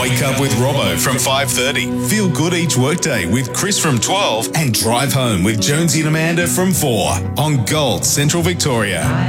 Wake Up with Robbo from 5:30. Feel good each workday with Chris from 12. And Drive Home with Jonesy and Amanda from 4 on Gold Central Victoria.